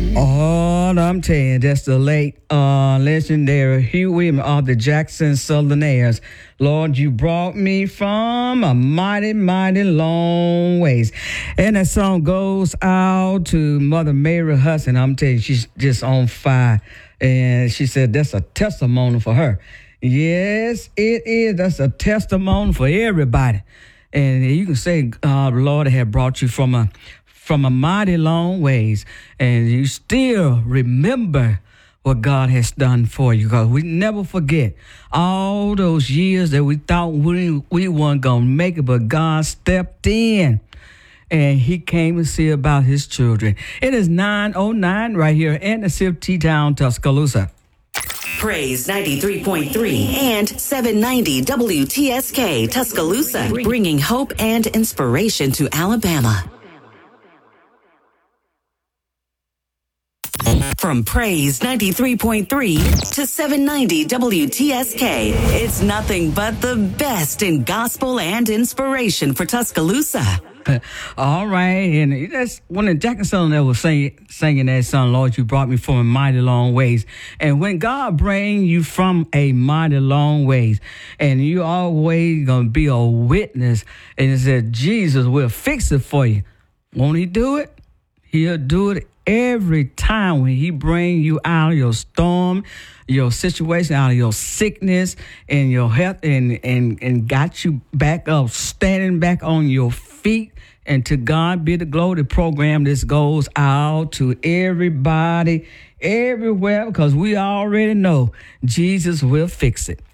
Oh, I'm telling you, that's the late legendary Hugh Williams of the Jackson Southerners. Lord, you brought me from a mighty, mighty long ways. And that song goes out to Mother Mary Hudson. I'm telling you, she's just on fire. And she said that's a testimony for her. Yes, it is. That's a testimony for everybody. And you can say, the Lord had brought you from a mighty long ways, and you still remember what God has done for you, because we never forget all those years that we thought we weren't going to make it, but God stepped in, and he came to see about his children. It is 9:09 right here in the city T-Town, Tuscaloosa. Praise 93.3 and 790 WTSK Tuscaloosa, bringing hope and inspiration to Alabama. From Praise 93.3 to 790 WTSK, it's nothing but the best in gospel and inspiration for Tuscaloosa. All right, and that's when the Jackson Southerners was singing that song, Lord, you brought me from a mighty long ways. And when God brings you from a mighty long ways, and you always going to be a witness, and it said Jesus will fix it for you. Won't he do it? He'll do it every time when he bring you out of your storm, your situation, out of your sickness and your health, and got you back up, standing back on your feet. And to God be the glory. The program, this goes out to everybody, everywhere, because we already know Jesus will fix it.